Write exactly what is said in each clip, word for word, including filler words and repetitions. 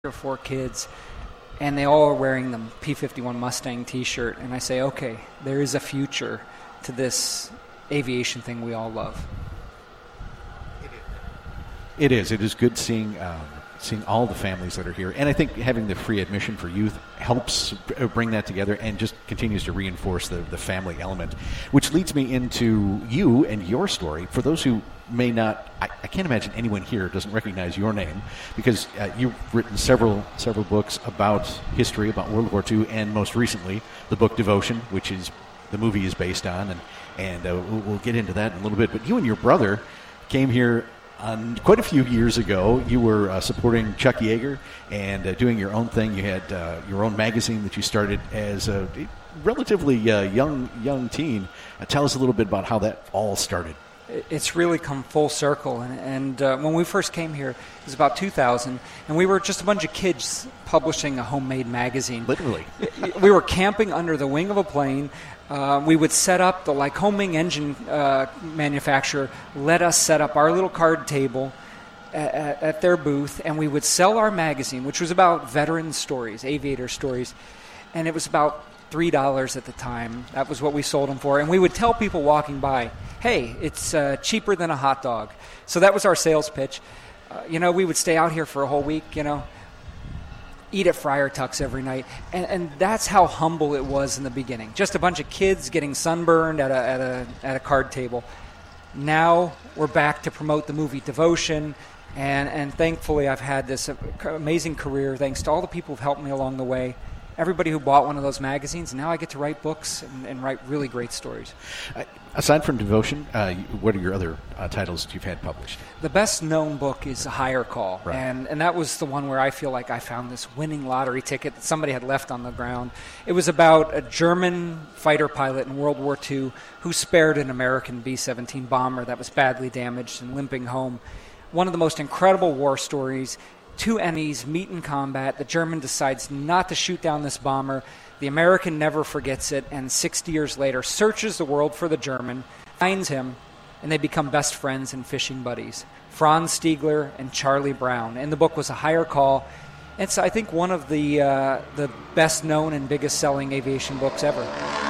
or four kids, and they all are wearing the P fifty-one Mustang T-shirt, and I say, okay, there is a future to this aviation thing we all love. It is. It is good seeing um, seeing all the families that are here, and I think having the free admission for youth helps bring that together and just continues to reinforce the, the family element, which leads me into you and your story. For those who may not, I, I can't imagine anyone here doesn't recognize your name, because uh, you've written several several books about history, about World War Two, and most recently the book Devotion, which is the movie is based on, and and uh, we'll, we'll get into that in a little bit. But you and your brother came here Um, quite a few years ago. You were uh, supporting Chuck Yeager and uh, doing your own thing. You had uh, your own magazine that you started as a relatively uh, young young teen. Uh, tell us a little bit about how that all started. It's really come full circle. And, and uh, when we first came here, it was about two thousand, and we were just a bunch of kids publishing a homemade magazine. Literally. We were camping under the wing of a plane. Uh, we would set up, the Lycoming engine uh, manufacturer let us set up our little card table at, at their booth, and we would sell our magazine, which was about veteran stories, aviator stories, and it was about three dollars at the time. That was what we sold them for, and we would tell people walking by, hey, it's uh, cheaper than a hot dog. So that was our sales pitch. Uh, you know, we would stay out here for a whole week, you know, eat at Friar Tuck's every night, and, and that's how humble it was in the beginning. Just a bunch of kids getting sunburned at a at a at a card table. Now we're back to promote the movie Devotion, and and thankfully I've had this amazing career thanks to all the people who've helped me along the way. Everybody who bought one of those magazines, now I get to write books and, and write really great stories. Uh, aside from Devotion, uh, what are your other uh, titles that you've had published? The best-known book is A Higher Call, right. and and that was the one where I feel like I found this winning lottery ticket that somebody had left on the ground. It was about a German fighter pilot in World War Two who spared an American B seventeen bomber that was badly damaged and limping home. One of the most incredible war stories. Two enemies meet in combat. The German decides not to shoot down this bomber. The American never forgets it, and sixty years later searches the world for the German, finds him, and they become best friends and fishing buddies. Franz Stiegler and Charlie Brown. And the book was A Higher Call. It's, I think, one of the uh, the best-known and biggest-selling aviation books ever.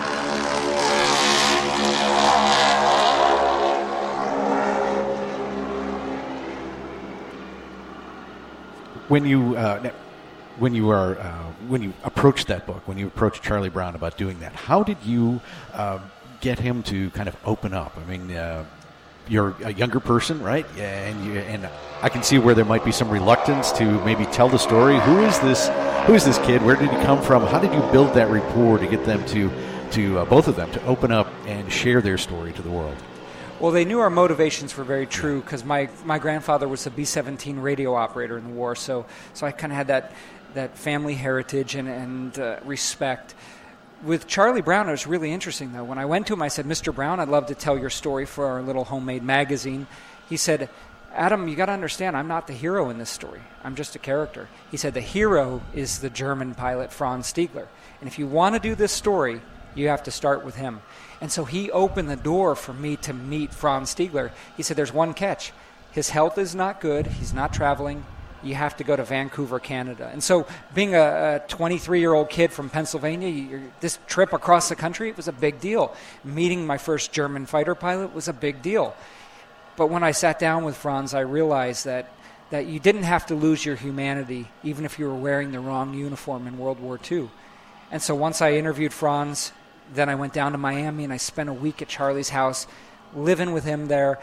When you uh, when you are uh, when you approached that book, when you approached Charlie Brown about doing that, how did you uh, get him to kind of open up? I mean, uh, you're a younger person, right? And you, and I can see where there might be some reluctance to maybe tell the story. Who is this? Who is this kid? Where did he come from? How did you build that rapport to get them to to uh, both of them to open up and share their story to the world? Well, they knew our motivations were very true because my, my grandfather was a B seventeen radio operator in the war, so so I kind of had that that family heritage and, and uh, respect. With Charlie Brown, it was really interesting, though. When I went to him, I said, Mister Brown, I'd love to tell your story for our little homemade magazine. He said, Adam, you got to understand, I'm not the hero in this story. I'm just a character. He said, the hero is the German pilot, Franz Stiegler. And if you want to do this story, you have to start with him. And so he opened the door for me to meet Franz Stiegler. He said, there's one catch. His health is not good. He's not traveling. You have to go to Vancouver, Canada. And so being a, a twenty-three-year-old kid from Pennsylvania, you're, this trip across the country, it was a big deal. Meeting my first German fighter pilot was a big deal. But when I sat down with Franz, I realized that, that you didn't have to lose your humanity, even if you were wearing the wrong uniform in World War Two. And so once I interviewed Franz, then I went down to Miami and I spent a week at Charlie's house, living with him there,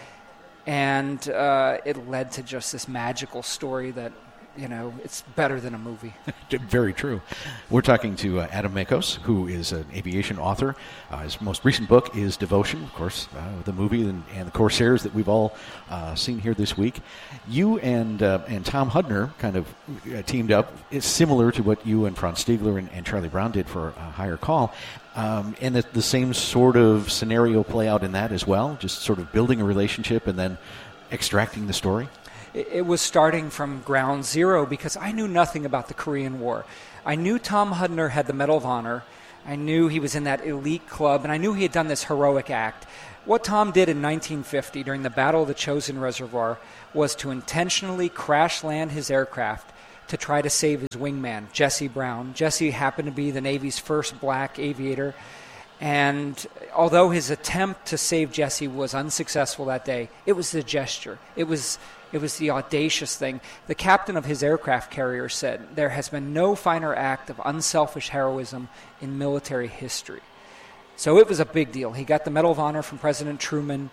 and uh, it led to just this magical story that, you know, it's better than a movie. Very true. We're talking to uh, Adam Makos, who is an aviation author. Uh, his most recent book is Devotion, of course, uh, the movie and, and the Corsairs that we've all uh, seen here this week. You and uh, and Tom Hudner kind of uh, teamed up. It's similar to what you and Franz Stiegler and, and Charlie Brown did for A Higher Call. Um, and the, the same sort of scenario play out in that as well, just sort of building a relationship and then extracting the story? It was starting from ground zero because I knew nothing about the Korean War. I knew Tom Hudner had the Medal of Honor. I knew he was in that elite club, and I knew he had done this heroic act. What Tom did in nineteen fifty during the Battle of the Chosin Reservoir was to intentionally crash land his aircraft to try to save his wingman, Jesse Brown. Jesse happened to be the Navy's first black aviator, and although his attempt to save Jesse was unsuccessful that day, it was the gesture. It was it was the audacious thing. The captain of his aircraft carrier said, "There has been no finer act of unselfish heroism in military history." So it was a big deal. He got the Medal of Honor from President Truman,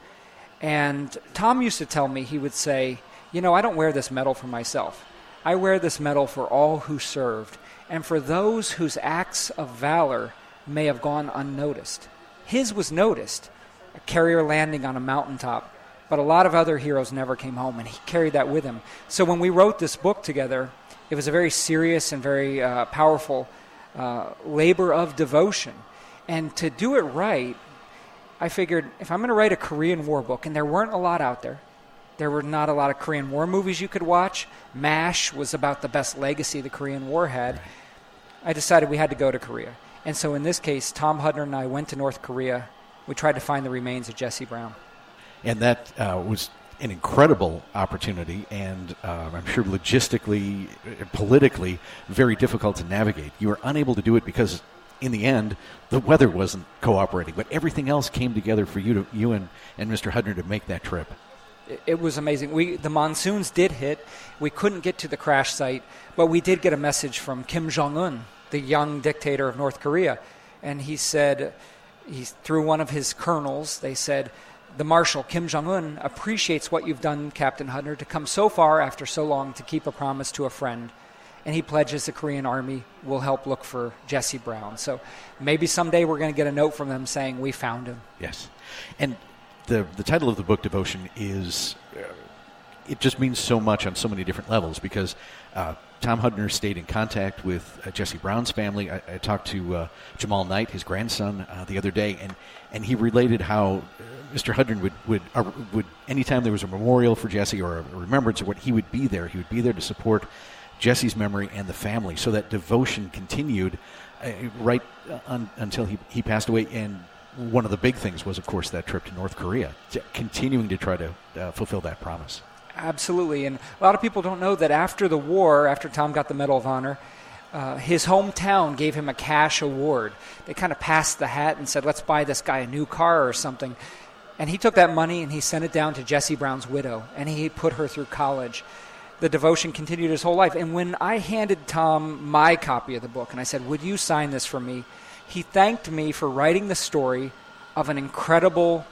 and Tom used to tell me, he would say, "You know, I don't wear this medal for myself. I wear this medal for all who served, and for those whose acts of valor may have gone unnoticed." His was noticed, a carrier landing on a mountaintop, but a lot of other heroes never came home, and he carried that with him. So when we wrote this book together, it was a very serious and very uh, powerful uh, labor of devotion. And to do it right, I figured if I'm going to write a Korean War book, and there weren't a lot out there, there were not a lot of Korean War movies you could watch. MASH was about the best legacy the Korean War had. I decided we had to go to Korea. And so in this case, Tom Hudner and I went to North Korea. We tried to find the remains of Jesse Brown. And that uh, was an incredible opportunity, and uh, I'm sure logistically, politically, very difficult to navigate. You were unable to do it because, in the end, the weather wasn't cooperating. But everything else came together for you, to, you and, and Mister Hudner to make that trip. It was amazing. We the monsoons did hit. We couldn't get to the crash site, but we did get a message from Kim Jong-un, the young dictator of North Korea. And he said, he, through one of his colonels, they said, "The Marshal, Kim Jong-un, appreciates what you've done, Captain Hudner, to come so far after so long to keep a promise to a friend. And he pledges the Korean Army will help look for Jesse Brown." So maybe someday we're going to get a note from them saying, "We found him." Yes. And The the title of the book, Devotion, is, uh, it just means so much on so many different levels, because uh, Tom Hudner stayed in contact with uh, Jesse Brown's family. I, I talked to uh, Jamal Knight, his grandson, uh, the other day, and, and he related how uh, Mister Hudner would, would, uh, would, anytime there was a memorial for Jesse or a remembrance of what, he would be there. He would be there to support Jesse's memory and the family. So that devotion continued uh, right un, until he, he passed away. And one of the big things was, of course, that trip to North Korea, continuing to try to uh, fulfill that promise. Absolutely. And a lot of people don't know that after the war, after Tom got the Medal of Honor, uh, his hometown gave him a cash award. They kind of passed the hat and said, "Let's buy this guy a new car or something." And he took that money and he sent it down to Jesse Brown's widow, and he put her through college. The devotion continued his whole life. And when I handed Tom my copy of the book and I said, "Would you sign this for me?" he thanked me for writing the story of an incredible,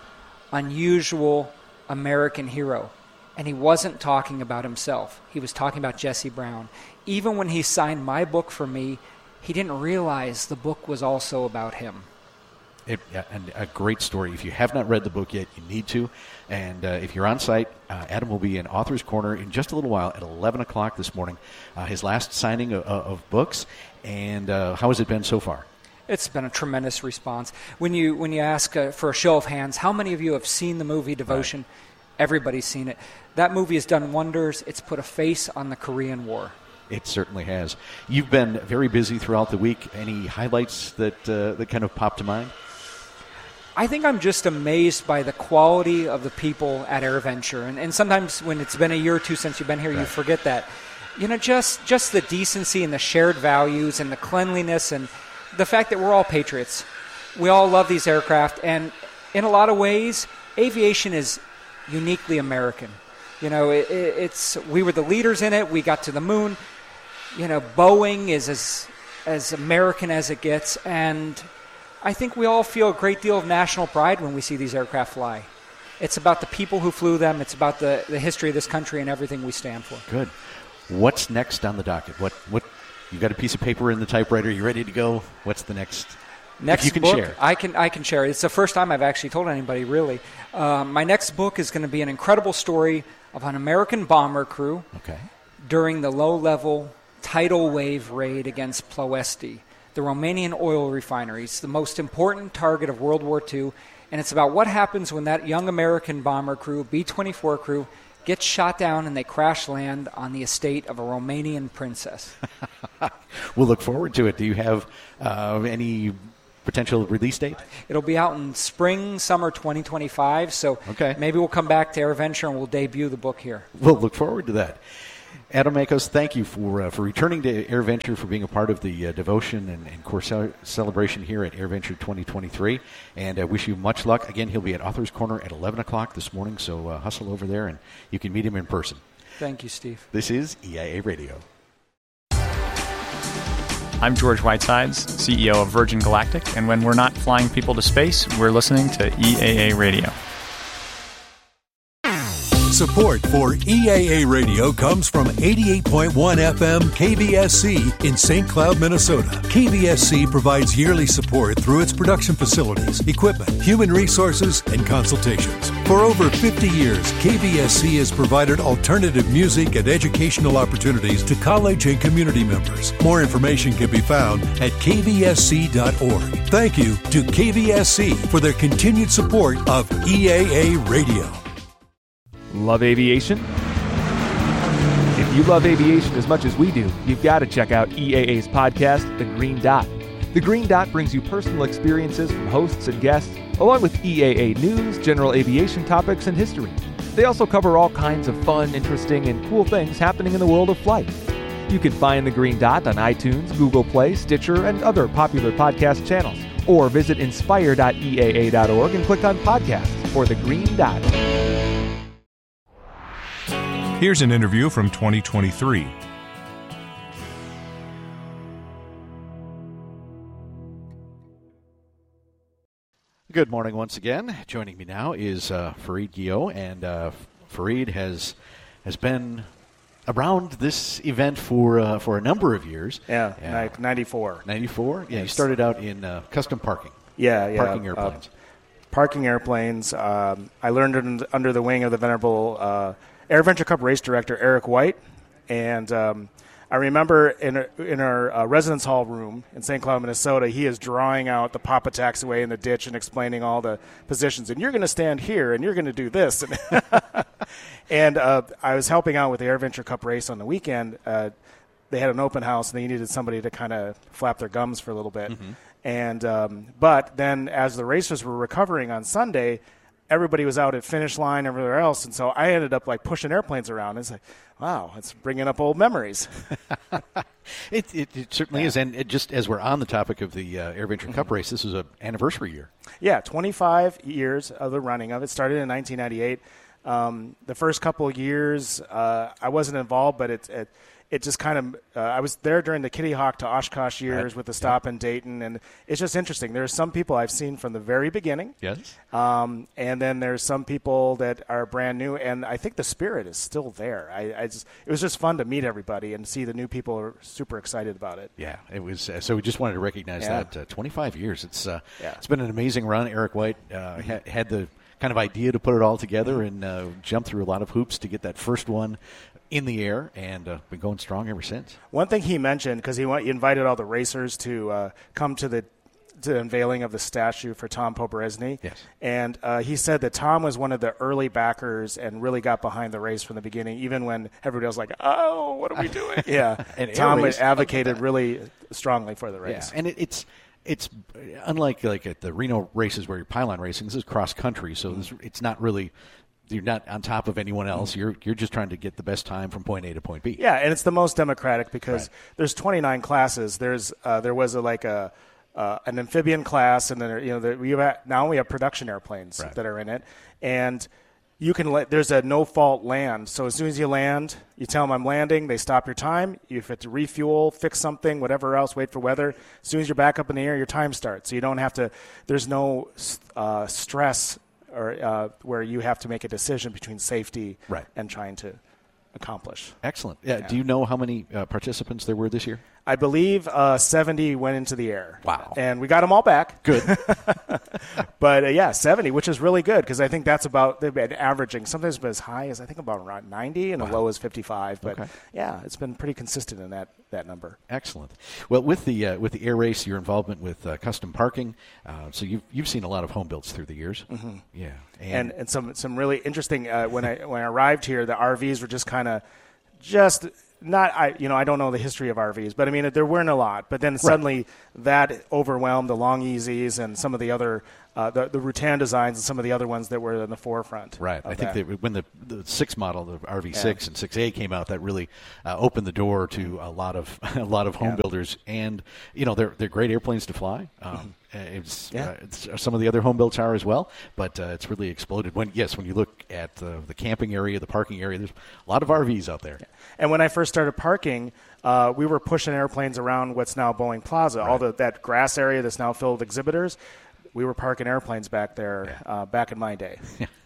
unusual American hero. And he wasn't talking about himself. He was talking about Jesse Brown. Even when he signed my book for me, he didn't realize the book was also about him. It, yeah, and a great story. If you have not read the book yet, you need to. And uh, if you're on site, uh, Adam will be in Author's Corner in just a little while at eleven o'clock this morning. Uh, his last signing of, of books. And uh, how has it been so far? It's been a tremendous response. When you when you ask uh, for a show of hands, how many of you have seen the movie Devotion? Right. Everybody's seen it. That movie has done wonders. It's put a face on the Korean War. It certainly has. You've been very busy throughout the week. Any highlights that uh, that kind of pop to mind? I think I'm just amazed by the quality of the people at AirVenture. And, and sometimes when it's been a year or two since you've been here, right, you forget that. You know, just just the decency and the shared values and the cleanliness and the fact that we're all patriots. We all love these aircraft, and in a lot of ways, aviation is uniquely American. You know, it, it's we were the leaders in it. We got to the moon. You know, Boeing is as as American as it gets, and I think we all feel a great deal of national pride when we see these aircraft fly. It's about the people who flew them. It's about the, the history of this country and everything we stand for. Good. What's next on the docket? What what? You got a piece of paper in the typewriter. You ready to go? What's the next? Next you can book, share. I can I can share. It's the first time I've actually told anybody, really. Um, my next book is going to be an incredible story of an American bomber crew okay. during the low-level tidal wave raid against Ploesti, the Romanian oil refinery. It's the most important target of World War Two, and it's about what happens when that young American bomber crew, B twenty-four crew, gets shot down and they crash land on the estate of a Romanian princess. We'll look forward to it. Do you have uh, any potential release date? It'll be out in spring, summer twenty twenty-five, so okay. maybe we'll come back to AirVenture and we'll debut the book here. We'll look forward to that. Adam Makos, thank you for uh, for returning to AirVenture, for being a part of the uh, devotion and, and course ce- celebration here at AirVenture twenty twenty-three. And I uh, wish you much luck. Again, he'll be at Author's Corner at eleven o'clock this morning, so uh, hustle over there and you can meet him in person. Thank you, Steve. This is E I A Radio. I'm George Whitesides, C E O of Virgin Galactic, and when we're not flying people to space, we're listening to E A A Radio. Support for E A A Radio comes from eighty-eight point one F M K V S C in Saint Cloud, Minnesota. K V S C provides yearly support through its production facilities, equipment, human resources, and consultations. For over fifty years, K V S C has provided alternative music and educational opportunities to college and community members. More information can be found at k v s c dot org. Thank you to K V S C for their continued support of E A A Radio. Love aviation? If you love aviation as much as we do, you've got to check out E A A's podcast, The Green Dot. The Green Dot brings you personal experiences from hosts and guests, along with E A A news, general aviation topics, and history. They also cover all kinds of fun, interesting, and cool things happening in the world of flight. You can find The Green Dot on iTunes, Google Play, Stitcher, and other popular podcast channels. Or visit inspire dot e a a dot org and click on podcasts for The Green Dot. Here's an interview from twenty twenty-three. Good morning once again. Joining me now is uh, Fareed Ghiot, and uh, Fareed has has been around this event for uh, for a number of years. Yeah, yeah. Like ninety-four. ninety-four? Yeah, yes. You started out in uh, custom parking. Yeah, yeah. Parking airplanes. Uh, parking airplanes. Um, I learned it under the wing of the venerable uh, AirVenture Cup race director Eric White, and um, I remember in a, in our uh, residence hall room in Saint Cloud, Minnesota, he is drawing out the Papa taxiway in the ditch and explaining all the positions. And you're going to stand here, and you're going to do this. and uh, I was helping out with the AirVenture Cup race on the weekend. Uh, they had an open house, and they needed somebody to kind of flap their gums for a little bit. Mm-hmm. And um, but then as the racers were recovering on Sunday, everybody was out at finish line, everywhere else, and so I ended up like pushing airplanes around. It's like, wow, it's bringing up old memories. it, it, it certainly yeah. is, and it just as we're on the topic of the uh, AirVenture mm-hmm. Cup race, this is an anniversary year. Yeah, twenty-five years of the running of it. Started in nineteen ninety-eight. Um, the first couple of years, uh, I wasn't involved, but it. it It just kind of, uh, I was there during the Kitty Hawk to Oshkosh years right. with the stop yep. in Dayton, and it's just interesting. There are some people I've seen from the very beginning. Yes. Um, and then there's some people that are brand new, and I think the spirit is still there. I, I just, it was just fun to meet everybody and see the new people are super excited about it. Yeah, it was. Uh, so we just wanted to recognize yeah. that. Uh, twenty-five years. It's uh, yeah. It's been an amazing run. Eric White uh, ha- had the kind of idea to put it all together and uh, jump through a lot of hoops to get that first one in the air, and uh, been going strong ever since. One thing he mentioned, because he, he invited all the racers to uh, come to the, to the unveiling of the statue for Tom Poberezny. Yes. And uh, he said that Tom was one of the early backers and really got behind the race from the beginning, even when everybody was like, oh, what are we doing? yeah. And Tom advocated really strongly for the race. Yeah. And it, it's it's unlike like at the Reno races where you're pylon racing, this is cross country, so this, it's not really – you're not on top of anyone else. You're you're just trying to get the best time from point A to point B. Yeah, and it's the most democratic because right. there's twenty-nine classes. There's uh, there was a, like a uh, an amphibian class, and then you know the, we have, now we have production airplanes right. that are in it, and you can let, there's a no fault land. So as soon as you land, you tell them I'm landing. They stop your time. You have to refuel, fix something, whatever else, wait for weather. As soon as you're back up in the air, your time starts. So you don't have to. There's no uh, stress. Or uh, where you have to make a decision between safety right. and trying to accomplish. Excellent. Yeah. Yeah. Do you know how many uh, participants there were this year? I believe uh, seventy went into the air. Wow. And we got them all back. Good. But, uh, yeah, seventy, which is really good because I think that's about, they've been averaging, sometimes been as high as I think about around ninety and wow. as low as fifty-five. But, okay. yeah, it's been pretty consistent in that, that number. Excellent. Well, with the uh, with the air race, your involvement with uh, custom parking, uh, so you've, you've seen a lot of home builds through the years. Mm-hmm. Yeah. And, and, and some, some really interesting, uh, when I when I arrived here, the R Vs were just kind of just – Not, I, you know, I don't know the history of R Vs, but I mean, there weren't a lot. But then suddenly right. that overwhelmed the Long Easies and some of the other uh, the, the Rutan designs and some of the other ones that were in the forefront. Right. I think that. that when the, the six model, the R V six yeah. and six A came out, that really uh, opened the door to a lot of a lot of home yeah. builders. And, you know, they're, they're great airplanes to fly. Um, mm-hmm. It's, yeah. uh, it's, some of the other home builds are as well, but uh, it's really exploded. When yes, when you look at the, the camping area, the parking area, there's a lot of R Vs out there. Yeah. And when I first started parking, uh, we were pushing airplanes around what's now Boeing Plaza, right. all the, that grass area that's now filled with exhibitors. We were parking airplanes back there yeah. uh, back in my day.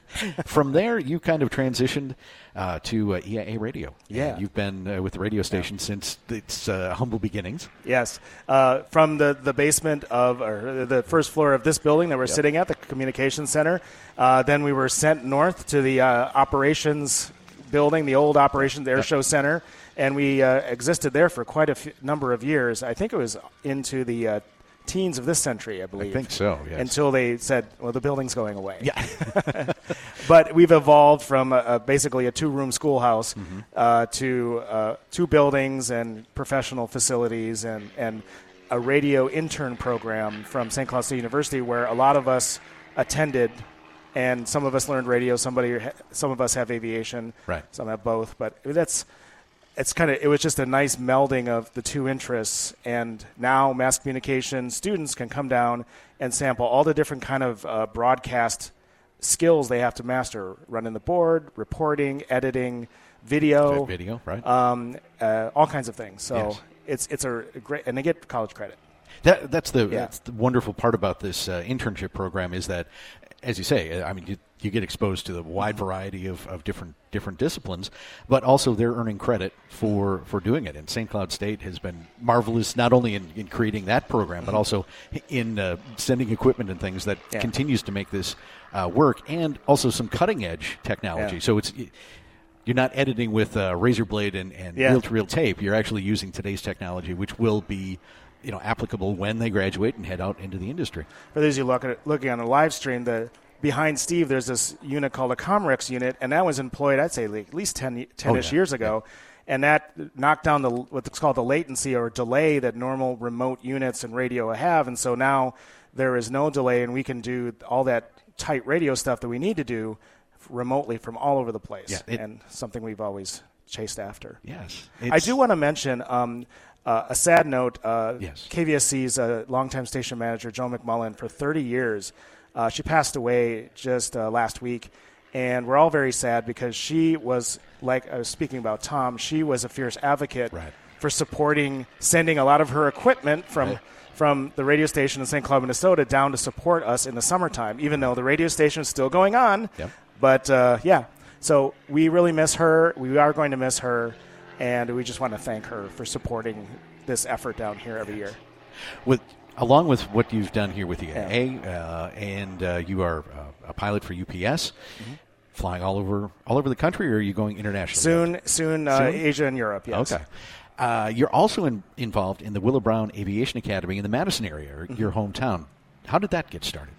From there, you kind of transitioned uh, to uh, E I A Radio. Yeah. And you've been uh, with the radio station yeah. since its uh, humble beginnings. Yes. Uh, from the, the basement of, or the first floor of this building that we're yep. sitting at, the communications center. Uh, then we were sent north to the uh, operations building, the old operations air yep. show center. And we uh, existed there for quite a f- number of years. I think it was into the uh, teens of this century, I believe. I think so, yes. Until they said, well, the building's going away. Yeah. But we've evolved from a, a, basically a two-room schoolhouse mm-hmm. uh, to uh, two buildings and professional facilities and, and a radio intern program from Saint Cloud State University where a lot of us attended, and some of us learned radio, somebody, some of us have aviation, right. some have both. But that's... It's kind of. It was just a nice melding of the two interests, and now mass communication students can come down and sample all the different kind of uh, broadcast skills they have to master: running the board, reporting, editing, video, video, right? Um, uh, all kinds of things. So yes. it's it's a great, and they get college credit. That, that's the yeah. that's the wonderful part about this uh, internship program is that, as you say, I mean, you, you get exposed to the wide variety of, of different different disciplines, but also they're earning credit for, for doing it. And Saint Cloud State has been marvelous, not only in, in creating that program, but also in uh, sending equipment and things that yeah. continues to make this uh, work, and also some cutting edge technology. Yeah. So it's you're not editing with uh, razor blade and, and yeah. reel-to-reel tape. You're actually using today's technology, which will be you know applicable when they graduate and head out into the industry. For those of you look at, looking on the live stream, the behind Steve, there's this unit called a Comrex unit, and that was employed, I'd say, at least ten, ten-ish oh, yeah. years ago. Yeah. And that knocked down the what's called the latency or delay that normal remote units and radio have. And so now there is no delay, and we can do all that tight radio stuff that we need to do remotely from all over the place. Yeah, it, and something we've always chased after. Yes. I do want to mention um, uh, a sad note. Uh, yes. K V S C's uh, longtime station manager, Joe McMullen, for thirty years, Uh, she passed away just uh, last week, and we're all very sad because she was, like I was speaking about Tom, she was a fierce advocate right. for supporting, sending a lot of her equipment from right. from the radio station in Saint Cloud, Minnesota, down to support us in the summertime, even though the radio station is still going on. Yep. But, uh, yeah, so we really miss her. We are going to miss her, and we just want to thank her for supporting this effort down here every year. With Along with what you've done here with E I A, yeah. uh, and uh, you are uh, a pilot for U P S, mm-hmm. flying all over all over the country, or are you going internationally? Soon, soon, uh, soon? Asia and Europe, yes. Okay. Uh, you're also in, involved in the Willow Brown Aviation Academy in the Madison area, mm-hmm. your hometown. How did that get started?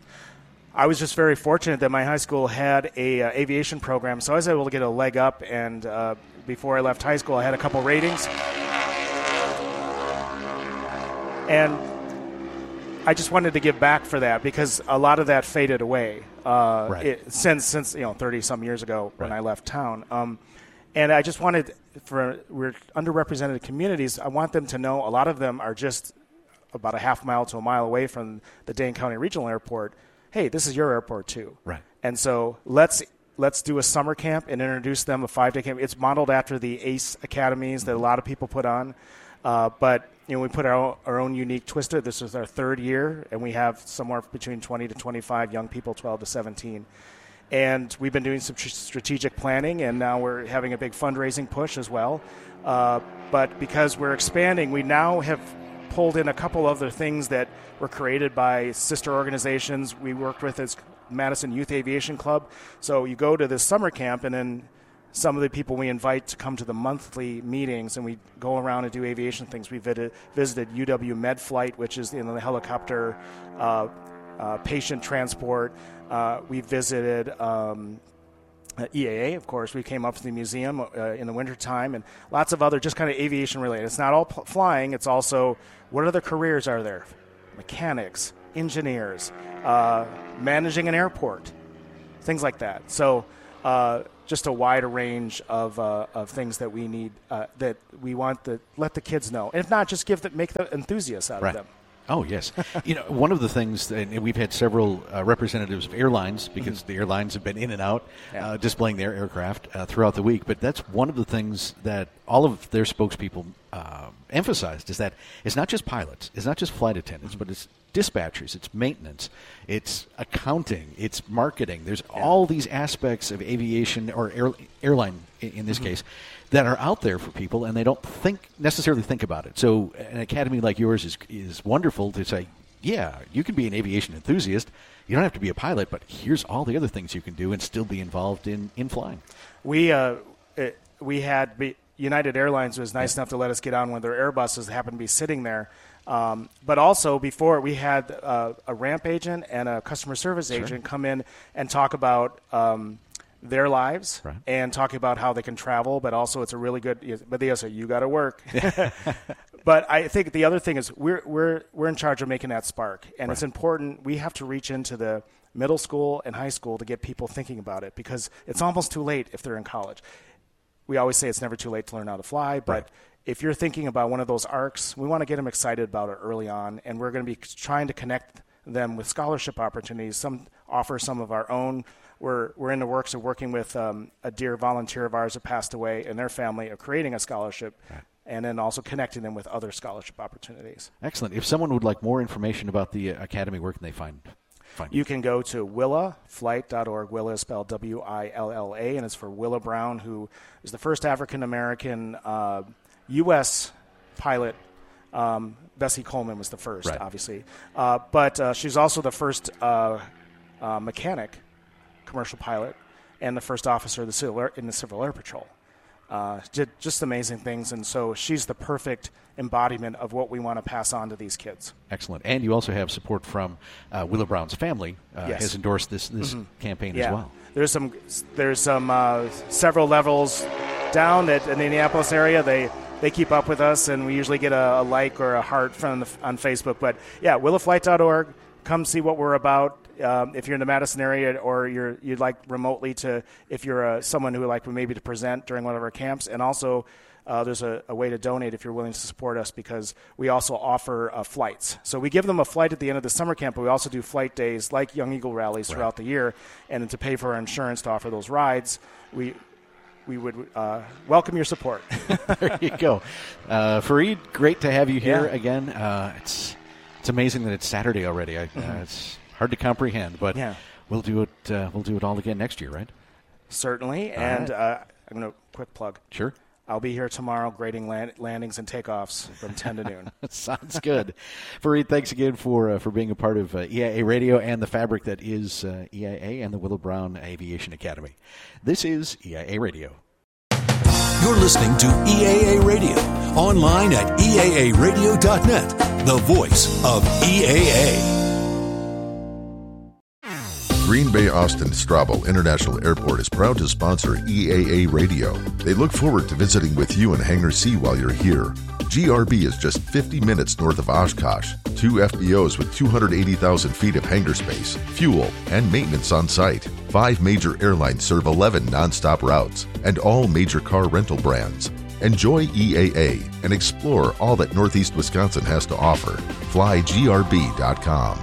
I was just very fortunate that my high school had a uh, aviation program, so I was able to get a leg up, and uh, before I left high school, I had a couple ratings. And I just wanted to give back for that because a lot of that faded away uh, right. it, since since you know thirty some years ago when right. I left town. Um, and I just wanted for we're underrepresented communities. I want them to know a lot of them are just about a half mile to a mile away from the Dane County Regional Airport. Hey, this is your airport too. Right. And so let's let's do a summer camp and introduce them a five day camp. It's modeled after the ACE academies that a lot of people put on, uh, but. You know, we put our own, our own unique twist to it. This is our third year, and we have somewhere between twenty to twenty-five young people, twelve to seventeen. And we've been doing some tr- strategic planning, and now we're having a big fundraising push as well. Uh, but because we're expanding, we now have pulled in a couple other things that were created by sister organizations we worked with as Madison Youth Aviation Club. So you go to this summer camp, and then some of the people we invite to come to the monthly meetings, and we go around and do aviation things. We visited, visited U W MedFlight, which is you know, the helicopter uh, uh, patient transport. Uh, we visited um, E A A, of course. We came up to the museum uh, in the wintertime, and lots of other just kind of aviation related. It's not all p- flying. It's also what other careers are there? Mechanics, engineers, uh, managing an airport, things like that. So uh, just a wide range of uh, of things that we need uh, that we want to let the kids know. And if not, just give the, make the enthusiasts out right. of them. Oh, yes. You know, one of the things, and we've had several uh, representatives of airlines, because mm-hmm. the airlines have been in and out yeah. uh, displaying their aircraft uh, throughout the week, but that's one of the things that all of their spokespeople uh, emphasized, is that it's not just pilots, it's not just flight attendants, mm-hmm. but it's dispatchers, it's maintenance, it's accounting, it's marketing. There's yeah. all these aspects of aviation, or air, airline in, in this mm-hmm. case, that are out there for people, and they don't think necessarily think about it. So an academy like yours is is wonderful to say, yeah, you can be an aviation enthusiast. You don't have to be a pilot, but here's all the other things you can do and still be involved in, in flying. We uh, it, we had United Airlines was nice yeah. enough to let us get on one of their Airbuses that happened to be sitting there. Um, but also before, we had uh, a ramp agent and a customer service sure. agent come in and talk about um, their lives right. and talking about how they can travel, but also it's a really good, but they also, you got to work. But I think the other thing is we're, we're, we're in charge of making that spark. And right. it's important. We have to reach into the middle school and high school to get people thinking about it, because it's almost too late if they're in college. We always say it's never too late to learn how to fly, but right. if you're thinking about one of those arcs, we want to get them excited about it early on. And we're going to be trying to connect them with scholarship opportunities. Some offer some of our own. We're we're in the works of working with um, a dear volunteer of ours that passed away and their family of creating a scholarship, right. and then also connecting them with other scholarship opportunities. Excellent. If someone would like more information about the uh, Academy, where can they find find you? You can go to willa flight dot org. Willa is spelled W I L L A, and it's for Willa Brown, who is the first African-American uh, U S pilot. Um, Bessie Coleman was the first, right. obviously. Uh, but uh, she's also the first uh, uh, mechanic, commercial pilot, and the first officer of the civil air, in the Civil Air Patrol. Uh, did just amazing things, and so she's the perfect embodiment of what we want to pass on to these kids. Excellent. And you also have support from uh, Willa Brown's family uh, yes. has endorsed this this mm-hmm. campaign yeah. as well. There's some there's some uh, several levels down at, in the Indianapolis area. They they keep up with us, and we usually get a, a like or a heart from the, on Facebook. But yeah, willa flight dot org. Come see what we're about. Um, if you're in the Madison area, or you're you'd like remotely to, if you're uh, someone who would like maybe to present during one of our camps, and also uh, there's a, a way to donate if you're willing to support us, because we also offer uh, flights. So we give them a flight at the end of the summer camp, but we also do flight days like Young Eagle rallies throughout right. the year, and to pay for our insurance to offer those rides, we we would uh, welcome your support. There you go, uh, Fareed. Great to have you here yeah. again. Uh, it's it's amazing that it's Saturday already. I, mm-hmm. uh, it's hard to comprehend, but yeah. we'll do it. Uh, we'll do it all again next year, right? Certainly. All and right. uh, I'm going to quick plug. Sure. I'll be here tomorrow grading land- landings and takeoffs from ten to noon. Sounds good. Fareed, thanks again for uh, for being a part of uh, E I A Radio and the fabric that is uh, E I A and the Willa Brown Aviation Academy. This is E I A Radio. You're listening to E A A Radio, online at E A A radio dot net, the voice of E A A. Green Bay Austin Straubel International Airport is proud to sponsor E A A Radio. They look forward to visiting with you in Hangar C while you're here. G R B is just fifty minutes north of Oshkosh. Two F B Os with two hundred eighty thousand feet of hangar space, fuel, and maintenance on site. Five major airlines serve eleven nonstop routes, and all major car rental brands. Enjoy E A A and explore all that Northeast Wisconsin has to offer. Fly G R B dot com.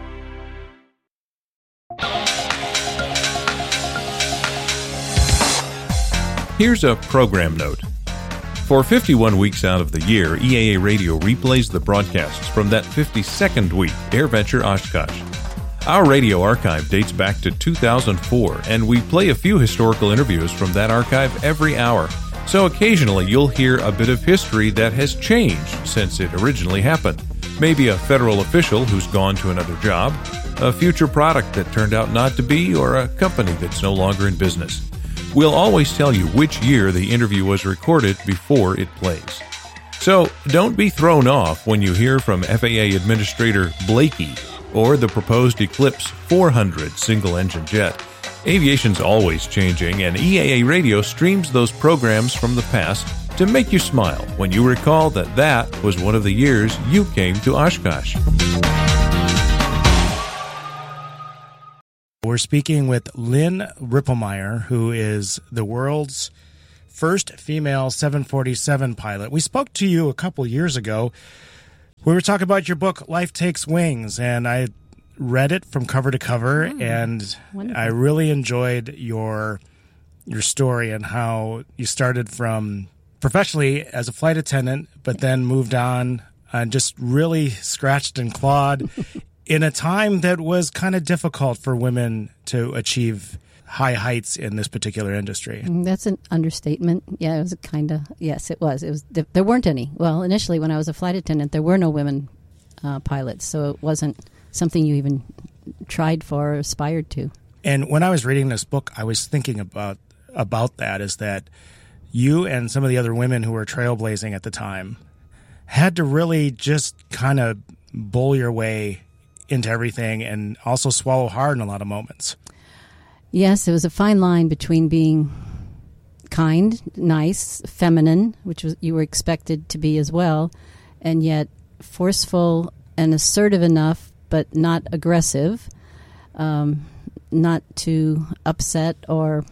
Here's a program note. For fifty-one weeks out of the year, E A A Radio replays the broadcasts from that fifty-second week, AirVenture Oshkosh. Our radio archive dates back to two thousand four, and we play a few historical interviews from that archive every hour. So occasionally you'll hear a bit of history that has changed since it originally happened. Maybe a federal official who's gone to another job, a future product that turned out not to be, or a company that's no longer in business. We'll always tell you which year the interview was recorded before it plays. So don't be thrown off when you hear from F A A Administrator Blakey or the proposed Eclipse four hundred single-engine jet. Aviation's always changing, and E A A Radio streams those programs from the past to make you smile when you recall that that was one of the years you came to Oshkosh. We're speaking with Lynn Ripplemeyer, who is the world's first female seven forty-seven pilot. We spoke to you a couple years ago. We were talking about your book, Life Takes Wings, and I read it from cover to cover, oh, and wonderful. I really enjoyed your your story and how you started from professionally as a flight attendant, but then moved on and just really scratched and clawed in a time that was kind of difficult for women to achieve high heights in this particular industry. That's an understatement. Yeah, it was kind of, yes, it was. It was. There weren't any. Well, initially when I was a flight attendant, there were no women uh, pilots, so it wasn't something you even tried for or aspired to. And when I was reading this book, I was thinking about about that, is that you and some of the other women who were trailblazing at the time had to really just kind of bull your way into everything and also swallow hard in a lot of moments. Yes, it was a fine line between being kind, nice, feminine, which was you were expected to be as well, and yet forceful and assertive enough, but not aggressive, um, not to upset or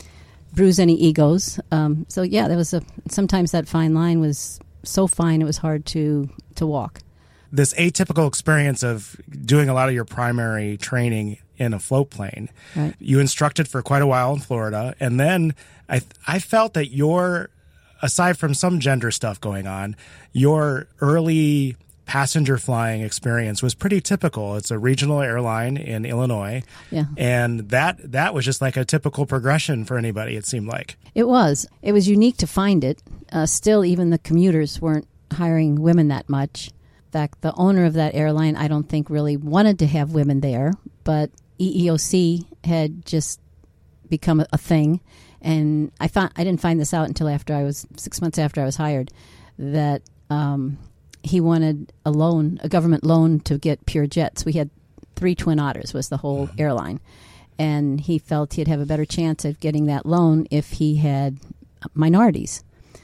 bruise any egos. Um, so yeah, there was a sometimes that fine line was so fine it was hard to to walk. This atypical experience of doing a lot of your primary training in a float plane. Right. You instructed for quite a while in Florida, and then I I felt that your, aside from some gender stuff going on, your early passenger flying experience was pretty typical. It's a regional airline in Illinois, yeah, and that that was just like a typical progression for anybody, it seemed like. It was. It was unique to find it. Uh, still, even the commuters weren't hiring women that much. In fact, the owner of that airline, I don't think really wanted to have women there, but E E O C had just become a, a thing, and I found I didn't find this out until after I was six months after I was hired, that um, he wanted a loan, a government loan to get pure jets. We had three Twin Otters was the whole mm-hmm. airline, and he felt he'd have a better chance of getting that loan if he had minorities,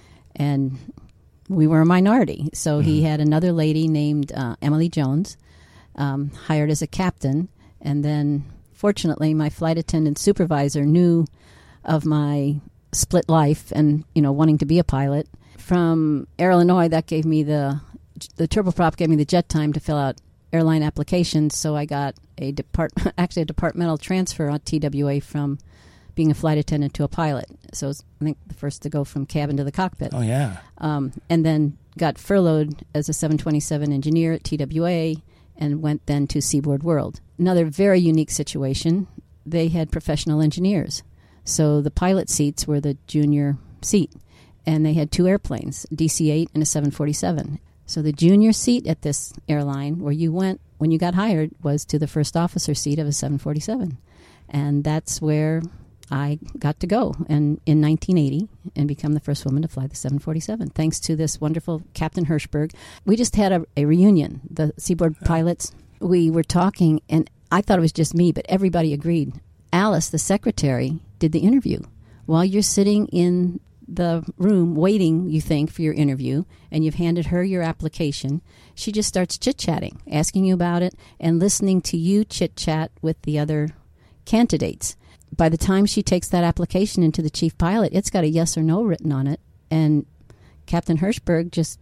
and we were a minority. So mm-hmm. he had another lady named uh, Emily Jones um, hired as a captain. And then, fortunately, my flight attendant supervisor knew of my split life and, you know, wanting to be a pilot. From Air Illinois, that gave me the, the turboprop gave me the jet time to fill out airline applications. So I got a depart actually a departmental transfer on T W A from being a flight attendant to a pilot. So I was, I think, the first to go from cabin to the cockpit. Oh, yeah. Um, and then got furloughed as a seven twenty-seven engineer at T W A and went then to Seaboard World. Another very unique situation. They had professional engineers. So the pilot seats were the junior seat. And they had two airplanes, D C eight and a seven forty-seven. So the junior seat at this airline where you went when you got hired was to the first officer seat of a seven forty-seven. And that's where I got to go and in nineteen eighty and become the first woman to fly the seven forty-seven, thanks to this wonderful Captain Hirschberg. We just had a, a reunion, the Seaboard pilots. We were talking, and I thought it was just me, but everybody agreed. Alice, the secretary, did the interview. While you're sitting in the room waiting, you think, for your interview, and you've handed her your application, she just starts chit-chatting, asking you about it, and listening to you chit-chat with the other candidates. By the time she takes that application into the chief pilot, it's got a yes or no written on it. And Captain Hirschberg, just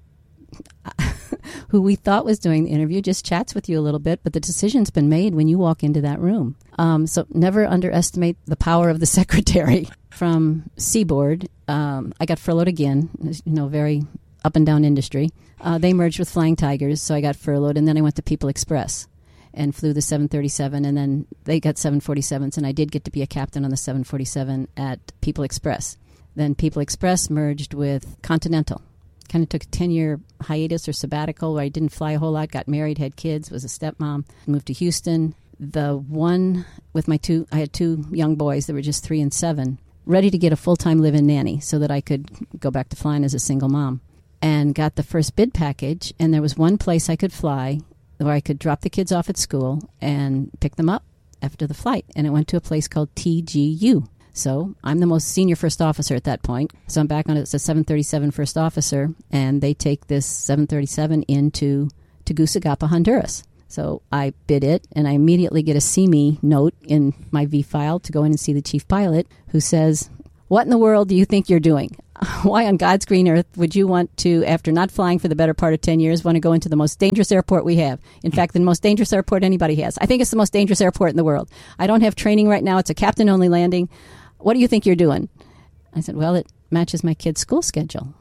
who we thought was doing the interview, just chats with you a little bit, but the decision's been made when you walk into that room. Um, so never underestimate the power of the secretary. From Seaboard, um, I got furloughed again, you know, very up and down industry. Uh, they merged with Flying Tigers, so I got furloughed, and then I went to People Express and flew the seven thirty-seven, and then they got seven forty-sevens, and I did get to be a captain on the seven forty-seven at People Express. Then People Express merged with Continental. Kind of took a ten-year hiatus or sabbatical where I didn't fly a whole lot, got married, had kids, was a stepmom, moved to Houston. The one with my two, I had two young boys that were just three and seven, ready to get a full-time live-in nanny so that I could go back to flying as a single mom, and got the first bid package, and there was one place I could fly where I could drop the kids off at school and pick them up after the flight. And it went to a place called T G U. So I'm the most senior first officer at that point. So I'm back on it as a seven thirty-seven first officer, and they take this seven thirty-seven into Tegucigalpa, Honduras. So I bid it, and I immediately get a see me note in my V file to go in and see the chief pilot, who says, "What in the world do you think you're doing? Why on God's green earth would you want to, after not flying for the better part of ten years, want to go into the most dangerous airport we have? In fact, the most dangerous airport anybody has. I think it's the most dangerous airport in the world. I don't have training right now. It's a captain-only landing. What do you think you're doing?" I said, "Well, it matches my kid's school schedule."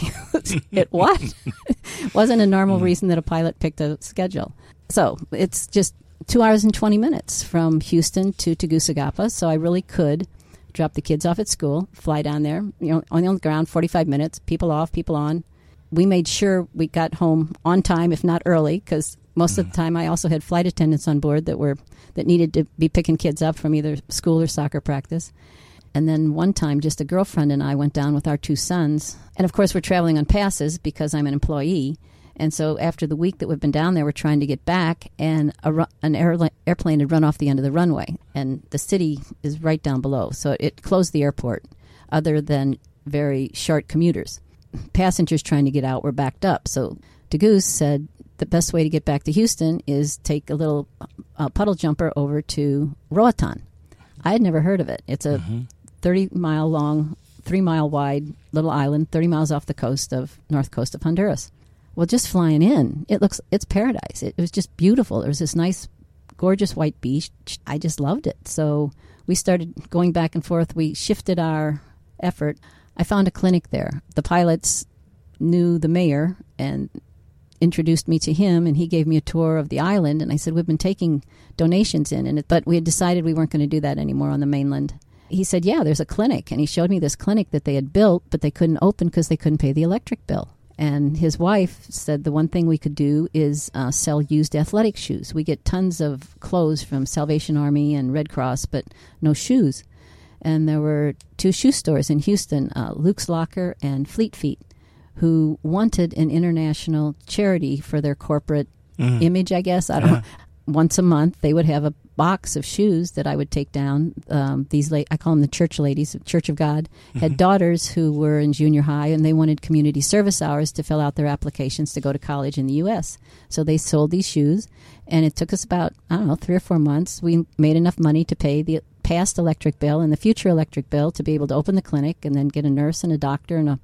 It what? Wasn't a normal reason that a pilot picked a schedule. So it's just two hours and twenty minutes from Houston to Tegucigalpa, so I really could drop the kids off at school, fly down there, you know, on the ground, forty-five minutes, people off, people on. We made sure we got home on time, if not early, because most of the time I also had flight attendants on board that were that needed to be picking kids up from either school or soccer practice. And then one time, just a girlfriend and I went down with our two sons. And, of course, we're traveling on passes because I'm an employee. And so after the week that we've been down there, we're trying to get back, and a ru- an airla- airplane had run off the end of the runway. And the city is right down below, so it closed the airport, other than very short commuters. Passengers trying to get out were backed up. So Tegus said the best way to get back to Houston is take a little uh, puddle jumper over to Roatan. I had never heard of it. It's a mm-hmm. thirty-mile long, three-mile wide little island, thirty miles off the coast of north coast of Honduras. Well, just flying in, it looks it's paradise. It, it was just beautiful. There was this nice, gorgeous white beach. I just loved it. So we started going back and forth. We shifted our effort. I found a clinic there. The pilots knew the mayor and introduced me to him, and he gave me a tour of the island. And I said, "We've been taking donations in, and it, but we had decided we weren't going to do that anymore on the mainland." He said, "Yeah, there's a clinic." And he showed me this clinic that they had built, but they couldn't open because they couldn't pay the electric bill. And his wife said the one thing we could do is uh, sell used athletic shoes. We get tons of clothes from Salvation Army and Red Cross, but no shoes. And there were two shoe stores in Houston, uh, Luke's Locker and Fleet Feet, who wanted an international charity for their corporate mm. image, I guess. I don't uh-huh. know. Once a month, they would have a box of shoes that I would take down. Um, these, la- I call them the church ladies, Church of God, mm-hmm. had daughters who were in junior high, and they wanted community service hours to fill out their applications to go to college in the U S So they sold these shoes, and it took us about, I don't know, three or four months. We made enough money to pay the past electric bill and the future electric bill to be able to open the clinic and then get a nurse and a doctor and a,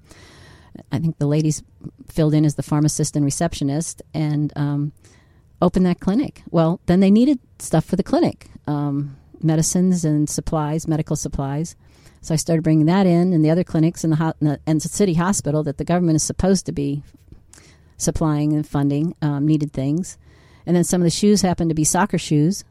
I think the ladies filled in as the pharmacist and receptionist, and um, open that clinic. Well, then they needed stuff for the clinic, um, medicines and supplies, medical supplies. So I started bringing that in, and the other clinics in the, ho- in the, and the city hospital that the government is supposed to be supplying and funding um, needed things. And then some of the shoes happened to be soccer shoes.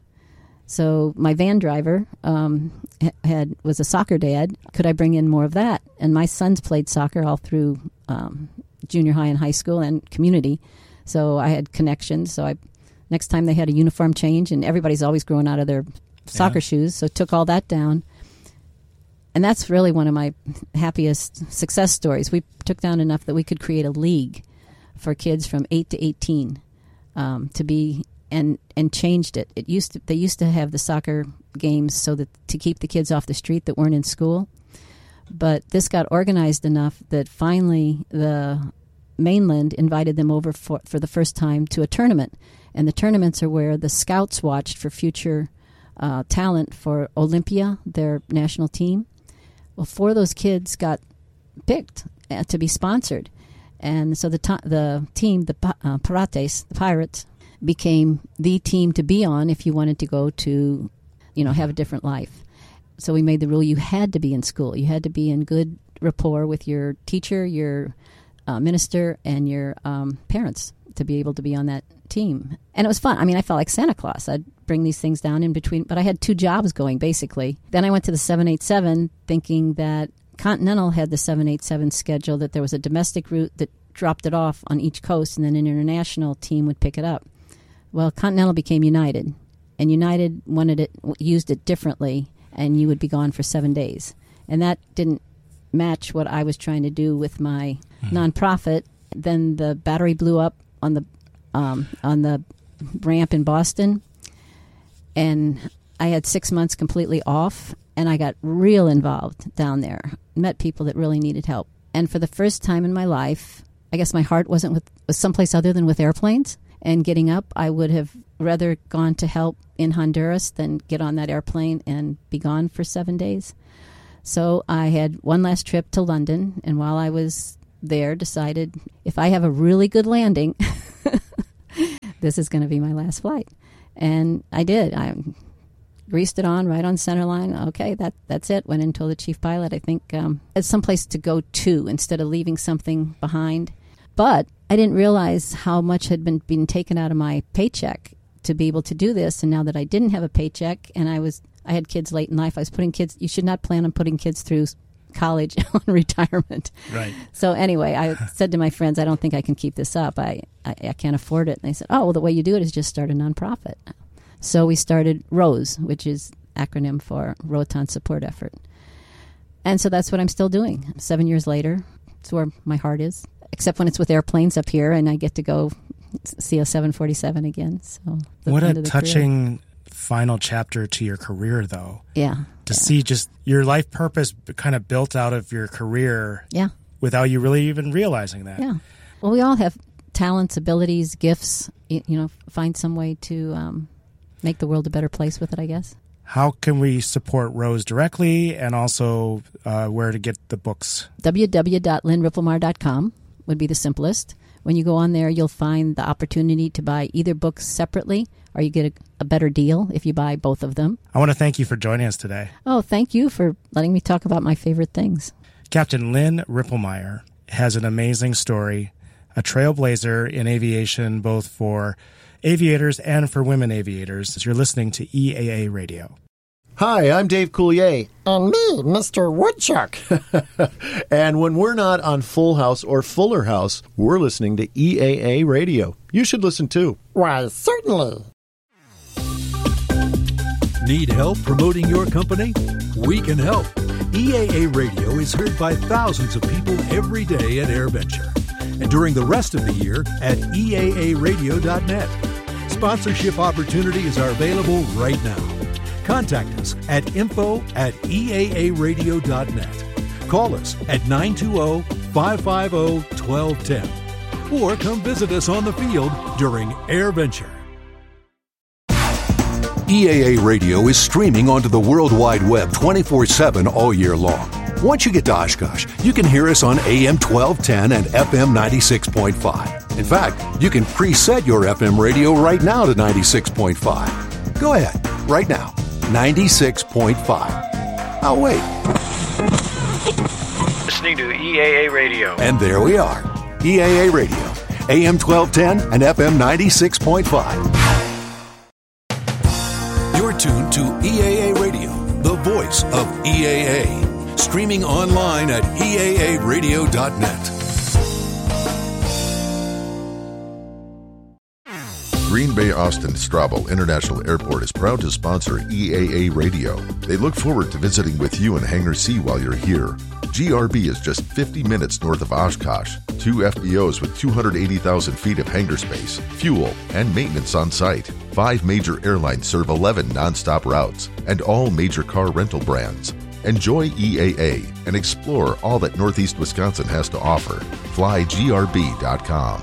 So my van driver um, had was a soccer dad. Could I bring in more of that? And my sons played soccer all through um, junior high and high school and community. So I had connections. So I next time they had a uniform change, and everybody's always growing out of their soccer yeah. shoes, so took all that down. And that's really one of my happiest success stories. We took down enough that we could create a league for kids from eight to eighteen um, to be and and changed it. It used to, they used to have the soccer games so that to keep the kids off the street that weren't in school. But this got organized enough that finally the mainland invited them over for, for the first time to a tournament. And the tournaments are where the scouts watched for future uh, talent for Olympia, their national team. Well, four of those kids got picked uh, to be sponsored. And so the to- the team, the uh, Pirates, the Pirates, became the team to be on if you wanted to go to, you know, have a different life. So we made the rule you had to be in school. You had to be in good rapport with your teacher, your uh, minister, and your um, parents to be able to be on that team. And it was fun. I mean, I felt like Santa Claus. I'd bring these things down in between, but I had two jobs going, basically. Then I went to the seven eighty-seven thinking that Continental had the seven eighty-seven schedule, that there was a domestic route that dropped it off on each coast, and then an international team would pick it up. Well, Continental became United, and United wanted it, used it differently, and you would be gone for seven days. And that didn't match what I was trying to do with my mm-hmm. nonprofit. Then the battery blew up on the um, on the ramp in Boston, and I had six months completely off, and I got real involved down there. Met people that really needed help, and for the first time in my life, I guess my heart wasn't with was someplace other than with airplanes. And getting up, I would have rather gone to help in Honduras than get on that airplane and be gone for seven days. So I had one last trip to London, and while I was there, decided if I have a really good landing, this is going to be my last flight. And I did. I greased it on right on center line. Okay, that that's it. Went and told the chief pilot, I think, um, it's someplace to go to instead of leaving something behind. But I didn't realize how much had been, been taken out of my paycheck to be able to do this. And now that I didn't have a paycheck and I was I had kids late in life, I was putting kids, you should not plan on putting kids through college on retirement. Right. So anyway, I said to my friends, I don't think I can keep this up. I, I, I can't afford it. And they said, oh, well, the way you do it is just start a nonprofit. So we started ROSE, which is acronym for Roatan Support Effort. And so that's what I'm still doing. Seven years later, it's where my heart is, except when it's with airplanes up here and I get to go see a seven forty-seven again. So what a touching career. Final chapter to your career, though. Yeah. To yeah. see just your life purpose kind of built out of your career. Yeah. Without you really even realizing that. Yeah. Well, we all have talents, abilities, gifts. You, you know, find some way to um, make the world a better place with it, I guess. How can we support ROSE directly, and also uh, where to get the books? w w w dot lynn ripplemar dot com would be the simplest. When you go on there, you'll find the opportunity to buy either books separately, or you get a, a better deal if you buy both of them. I want to thank you for joining us today. Oh, thank you for letting me talk about my favorite things. Captain Lynn Ripplemar has an amazing story, a trailblazer in aviation, both for aviators and for women aviators, as you're listening to E A A Radio. Hi, I'm Dave Coulier. And me, Mister Woodchuck. And when we're not on Full House or Fuller House, we're listening to E A A Radio. You should listen too. Why, certainly. Need help promoting your company? We can help. E A A Radio is heard by thousands of people every day at AirVenture, and during the rest of the year at E A A radio dot net. Sponsorship opportunities are available right now. Contact us at info at E A A radio dot net. Call us at nine two zero, five five zero, one two one zero or come visit us on the field during AirVenture. E A A Radio is streaming onto the World Wide Web twenty-four seven all year long. Once you get to Oshkosh, you can hear us on A M twelve ten and F M ninety-six point five. In fact, you can preset your F M radio right now to ninety-six point five. Go ahead, right now. ninety-six point five. I'll wait. Listening to E A A Radio. And there we are. E A A Radio, A M twelve ten and F M ninety-six point five. You're tuned to E A A Radio, the voice of E A A. Streaming online at E A A radio dot net. Green Bay Austin Straubel International Airport is proud to sponsor E A A Radio. They look forward to visiting with you in Hangar C while you're here. G R B is just fifty minutes north of Oshkosh. Two F B Os with two hundred eighty thousand feet of hangar space, fuel, and maintenance on site. Five major airlines serve eleven nonstop routes and all major car rental brands. Enjoy E A A and explore all that Northeast Wisconsin has to offer. fly G R B dot com.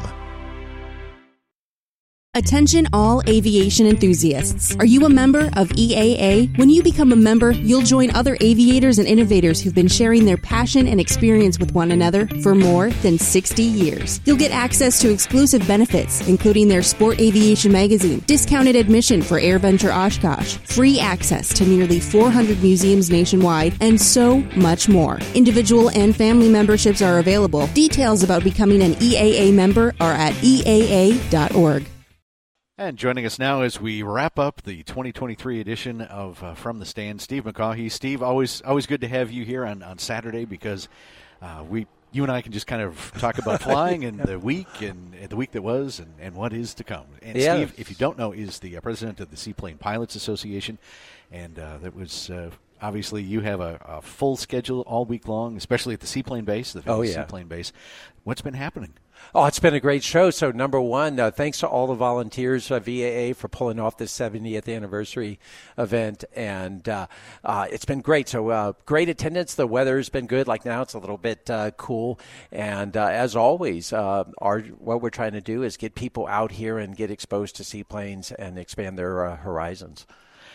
Attention all aviation enthusiasts. Are you a member of E A A? When you become a member, you'll join other aviators and innovators who've been sharing their passion and experience with one another for more than sixty years. You'll get access to exclusive benefits, including their Sport Aviation magazine, discounted admission for AirVenture Oshkosh, free access to nearly four hundred museums nationwide, and so much more. Individual and family memberships are available. Details about becoming an E A A member are at E A A dot org. And joining us now as we wrap up the twenty twenty-three edition of uh, From the Stand, Steve McCaughey. Steve, always always good to have you here on, on Saturday because uh, we you and I can just kind of talk about flying and the week and, and the week that was and, and what is to come. And yeah. Steve, if you don't know, is the uh, president of the Seaplane Pilots Association, and uh, that was uh, obviously you have a, a full schedule all week long, especially at the seaplane base, the oh, yeah. seaplane base. What's been happening? Oh, it's been a great show. So, number one, uh, thanks to all the volunteers of V A A for pulling off this seventieth anniversary event. And uh, uh, it's been great. So, uh, great attendance. The weather's been good. Like now, it's a little bit uh, cool. And uh, as always, uh, our what we're trying to do is get people out here and get exposed to seaplanes and expand their uh, horizons.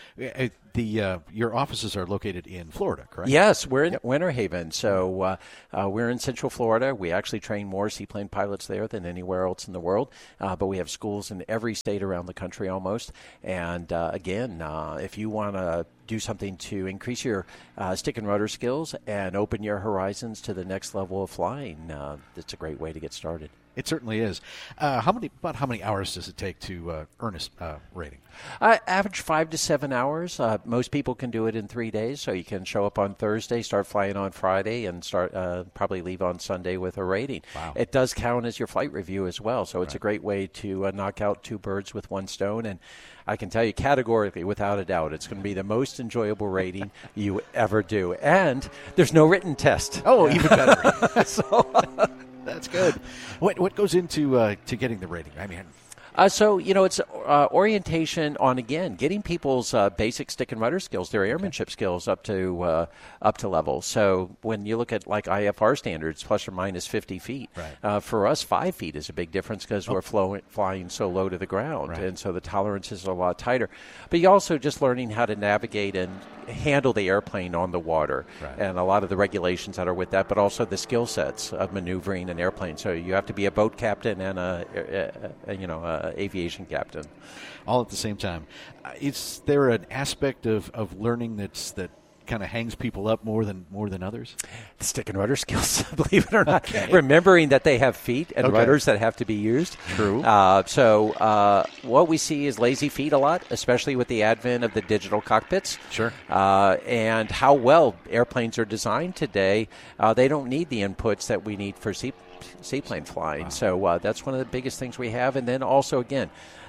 The uh, your offices are located in Florida, correct? Yes, we're in yep. Winter Haven. So uh, uh, we're in Central Florida. We actually train more seaplane pilots there than anywhere else in the world. Uh, but we have schools in every state around the country almost. And uh, again, uh, if you want to do something to increase your uh, stick and rudder skills and open your horizons to the next level of flying, uh, it's a great way to get started. It certainly is. Uh, how many? About how many hours does it take to uh, earn a uh, rating? Uh, average five to seven hours. Uh, most people can do it in three days. So you can show up on Thursday, start flying on Friday, and start uh, probably leave on Sunday with a rating. Wow. It does count as your flight review as well. So it's right. a great way to uh, knock out two birds with one stone. And I can tell you categorically, without a doubt, it's going to be the most enjoyable rating you ever do. And there's no written test. Oh, even better. so. That's good. What what goes into uh, to getting the rating? I mean, uh, so you know, it's uh, orientation on again getting people's uh, basic stick and rudder skills, their airmanship okay. skills up to uh, up to level. So when you look at like I F R standards, plus or minus fifty feet, right. uh, for us five feet is a big difference because oh. we're flowing, flying so low to the ground, right. and so the tolerances are a lot tighter. But you also just learning how to navigate and handle the airplane on the water, right. and a lot of the regulations that are with that, but also the skill sets of maneuvering an airplane. So you have to be a boat captain and a, a, a you know a aviation captain, all at the same time. Uh, is there an aspect of, of learning that's that kind of hangs people up more than more than others? The stick and rudder skills, believe it or not. Okay. Remembering that they have feet and okay. rudders that have to be used. True. Uh, so uh, what we see is lazy feet a lot, especially with the advent of the digital cockpits. Sure. Uh, and how well airplanes are designed today. Uh, they don't need the inputs that we need for sea, seaplane flying. Wow. So uh, that's one of the biggest things we have. And then also, again,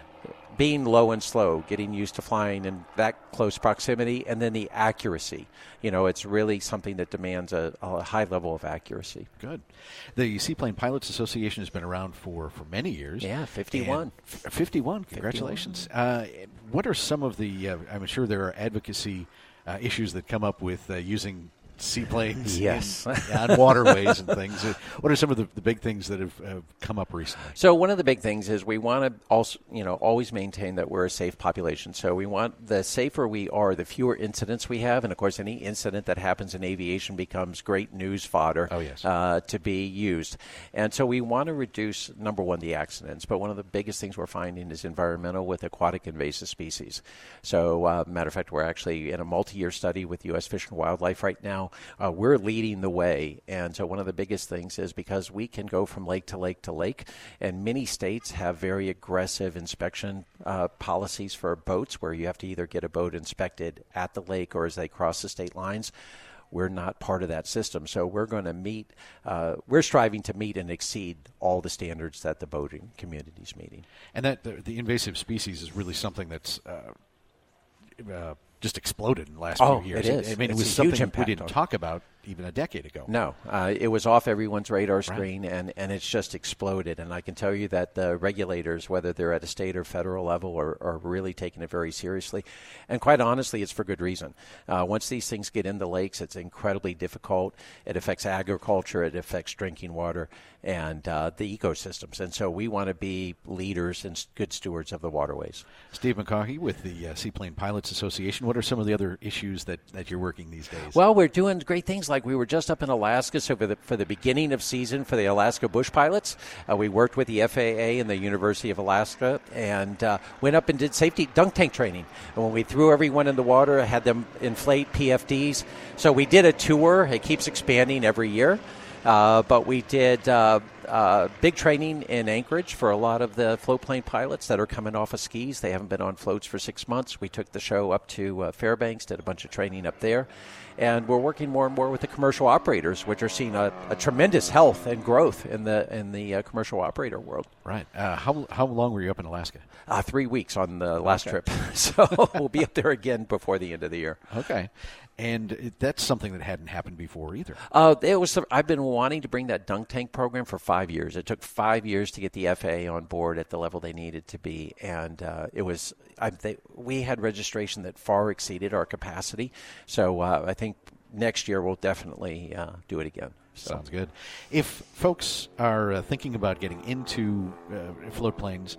being low and slow, getting used to flying in that close proximity, and then the accuracy. You know, it's really something that demands a, a high level of accuracy. Good. The Seaplane Pilots Association has been around for, for many years. Yeah, fifty-one. F- fifty-one. Congratulations. fifty-one. Uh, what are some of the, uh, I'm sure there are advocacy uh, issues that come up with uh, using seaplanes yes. and, and waterways and things. What are some of the, the big things that have uh, come up recently? So one of the big things is we want to also, you know, always maintain that we're a safe population. So we want the safer we are, the fewer incidents we have. And, of course, any incident that happens in aviation becomes great news fodder oh, yes. uh, to be used. And so we want to reduce, number one, the accidents. But one of the biggest things we're finding is environmental with aquatic invasive species. So, uh, matter of fact, we're actually in a multi-year study with U S Fish and Wildlife right now. Uh, we're leading the way. And so one of the biggest things is because we can go from lake to lake to lake, and many states have very aggressive inspection uh, policies for boats where you have to either get a boat inspected at the lake or as they cross the state lines. We're not part of that system. So we're going to meet, uh, we're striving to meet and exceed all the standards that the boating community is meeting. And that the, the invasive species is really something that's uh, uh, just exploded in the last oh, few years. It is. I mean, it's it was a something huge impact we didn't talk about even a decade ago. No, uh, it was off everyone's radar screen, right. and, and it's just exploded. And I can tell you that the regulators, whether they're at a state or federal level, are, are really taking it very seriously. And quite honestly, it's for good reason. Uh, once these things get in the lakes, it's incredibly difficult. It affects agriculture. It affects drinking water and uh, the ecosystems. And so we want to be leaders and good stewards of the waterways. Steve McCaughey with the uh, Seaplane Pilots Association. What are some of the other issues that, that you're working these days? Well, we're doing great things. Like we were just up in Alaska, so for the, for the beginning of season for the Alaska Bush Pilots, uh, we worked with the F A A and the University of Alaska and uh, went up and did safety dunk tank training. And when we threw everyone in the water, I had them inflate P F Ds. So we did a tour. It keeps expanding every year. Uh, but we did uh, uh, big training in Anchorage for a lot of the float plane pilots that are coming off of skis. They haven't been on floats for six months. We took the show up to uh, Fairbanks, did a bunch of training up there. And we're working more and more with the commercial operators, which are seeing a, a tremendous health and growth in the in the uh, commercial operator world. Right. Uh, how how long were you up in Alaska? Uh, three weeks on the last okay. trip. So we'll be up there again before the end of the year. Okay. And that's something that hadn't happened before either. Uh, it was. I've been wanting to bring that dunk tank program for five five years. It took five years to get the F A A on board at the level they needed to be, and uh, it was I, they, we had registration that far exceeded our capacity. So uh, I think next year we'll definitely uh, do it again. So. Sounds good. If folks are uh, thinking about getting into uh, float planes,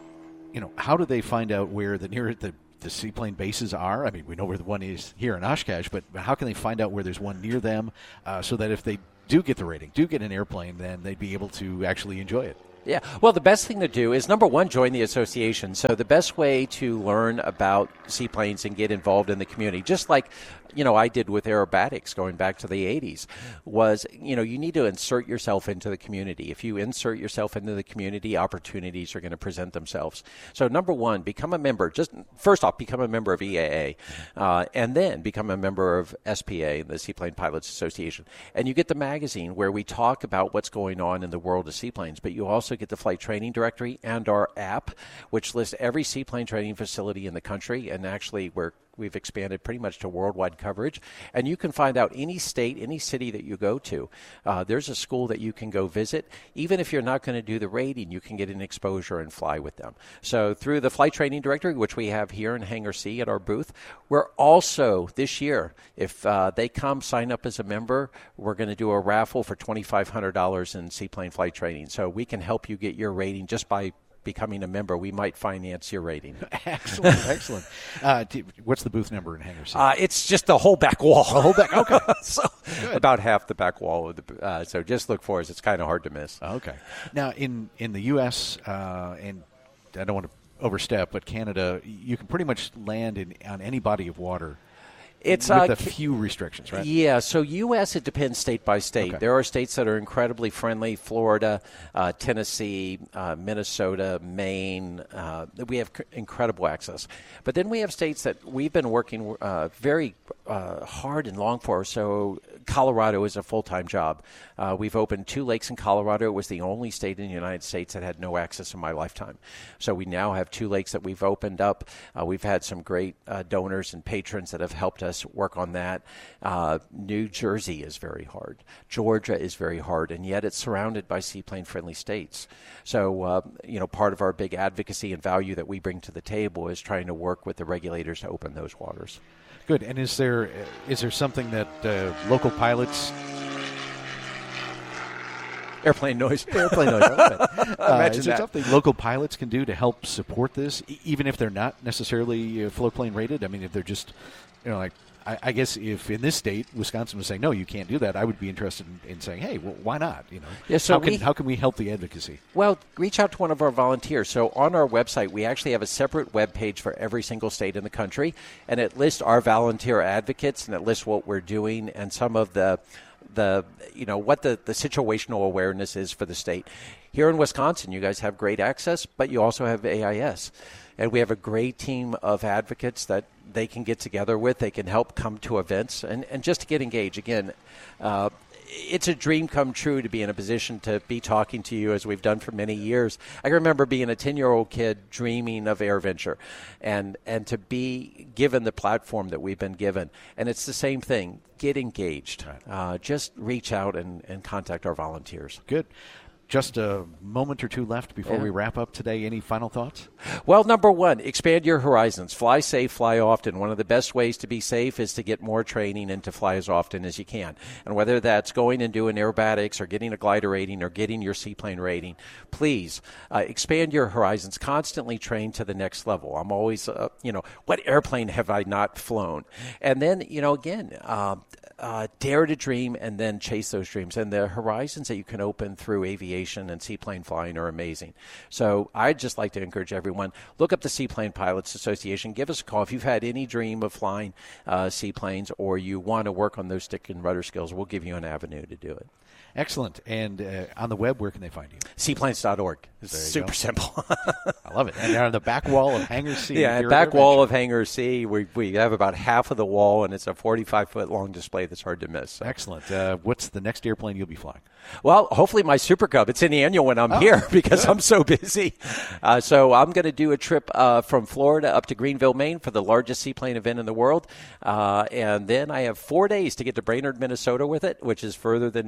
you know, how do they find out where the near the the seaplane bases are? I mean, we know where the one is here in Oshkosh, but how can they find out where there's one near them uh, so that if they do get the rating, do get an airplane, then they'd be able to actually enjoy it? Yeah, well, the best thing to do is, number one, join the association. So the best way to learn about seaplanes and get involved in the community, just like, you know, I did with aerobatics going back to the eighties, was, you know, you need to insert yourself into the community. If you insert yourself into the community, opportunities are going to present themselves. So number one, become a member. Just first off, become a member of E A A, uh, and then become a member of S P A, the Seaplane Pilots Association. And you get the magazine where we talk about what's going on in the world of seaplanes, but you also get the flight training directory and our app, which lists every seaplane training facility in the country, and actually we're We've expanded pretty much to worldwide coverage. And you can find out any state, any city that you go to. Uh, there's a school that you can go visit. Even if you're not going to do the rating, you can get an exposure and fly with them. So through the Flight Training Directory, which we have here in Hangar C at our booth, we're also, this year, if uh, they come sign up as a member, we're going to do a raffle for twenty-five hundred dollars in seaplane flight training. So we can help you get your rating just by becoming a member. We might finance your rating. Excellent, excellent. Uh, what's the booth number in Hangar C? Uh, it's just the whole back wall. The whole back, okay. So about half the back wall. Of the, uh, so just look for us. It's kind of hard to miss. Okay. Now, in, in the U S, uh, and I don't want to overstep, but Canada, you can pretty much land in on any body of water. It's with uh, a few restrictions, right? Yeah, so U S, it depends state by state. Okay. There are states that are incredibly friendly, Florida, uh, Tennessee, uh, Minnesota, Maine. Uh, we have c- incredible access. But then we have states that we've been working uh, very uh, hard and long for. So Colorado is a full-time job. Uh, we've opened two lakes in Colorado. It was the only state in the United States that had no access in my lifetime. So we now have two lakes that we've opened up. Uh, we've had some great uh, donors and patrons that have helped us work on that. Uh, New Jersey is very hard. Georgia is very hard, and yet it's surrounded by seaplane-friendly states. So, uh, you know, part of our big advocacy and value that we bring to the table is trying to work with the regulators to open those waters. Good. And is there is there something that uh, local pilots... Airplane noise. Airplane noise. uh, Imagine is there that. something local pilots can do to help support this, e- even if they're not necessarily uh, float plane rated? I mean, if they're just, you know, like, I, I guess if in this state, Wisconsin was saying, no, you can't do that, I would be interested in, in saying, hey, well, why not? You know, yeah, so how, can, we, how can we help the advocacy? Well, reach out to one of our volunteers. So on our website, we actually have a separate web page for every single state in the country, and it lists our volunteer advocates, and it lists what we're doing and some of the the you know what the, the situational awareness is for the state. Here in Wisconsin, you guys have great access, but you also have A I S. And we have a great team of advocates that they can get together with. They can help come to events and, and just to get engaged. Again, uh, it's a dream come true to be in a position to be talking to you as we've done for many years. I remember being a ten-year-old kid dreaming of AirVenture and, and to be given the platform that we've been given. And it's the same thing. Get engaged. Uh, just reach out and, and contact our volunteers. Good. Just a moment or two left before Yeah. we wrap up today. Any final thoughts? Well, number one, expand your horizons. Fly safe, fly often. One of the best ways to be safe is to get more training and to fly as often as you can. And whether that's going and doing aerobatics or getting a glider rating or getting your seaplane rating, please uh, expand your horizons. Constantly train to the next level. I'm always, uh, you know, what airplane have I not flown? And then, you know, again, uh, uh, dare to dream and then chase those dreams. And the horizons that you can open through aviation and seaplane flying are amazing. So I'd just like to encourage everyone, look up the Seaplane Pilots Association. Give us a call. If you've had any dream of flying uh, seaplanes or you want to work on those stick and rudder skills, we'll give you an avenue to do it. Excellent. And uh, on the web, where can they find you? Seaplanes dot org. It's There you super go. simple. I love it. And on the back wall of Hangar C. Yeah, here at back wall AirVenture. of Hangar C. We we have about half of the wall, and it's a forty-five foot long display that's hard to miss. So. Excellent. Uh, what's the next airplane you'll be flying? Well, hopefully my Super Cub. It's in the annual when I'm Oh, here because good. I'm so busy. Uh, so I'm going to do a trip uh, from Florida up to Greenville, Maine for the largest seaplane event in the world. Uh, and then I have four days to get to Brainerd, Minnesota with it, which is further than Florida to